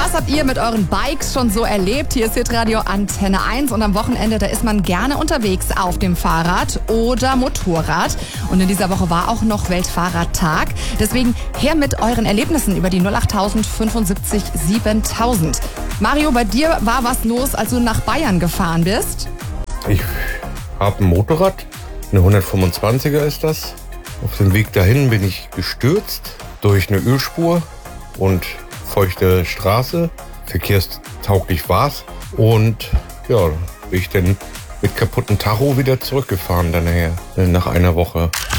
Was habt ihr mit euren Bikes schon so erlebt? Hier ist Hitradio Antenne 1 und am Wochenende, da ist man gerne unterwegs auf dem Fahrrad oder Motorrad. Und in dieser Woche war auch noch Weltfahrradtag. Deswegen her mit euren Erlebnissen über die 08000 75 7000. Mario, bei dir war was los, als du nach Bayern gefahren bist? Ich habe ein Motorrad, eine 125er ist das. Auf dem Weg dahin bin ich gestürzt durch eine Ölspur und feuchte Straße. Verkehrstauglich war's. Und ja, bin ich dann mit kaputten Tacho wieder zurückgefahren dann nachher, nach einer Woche.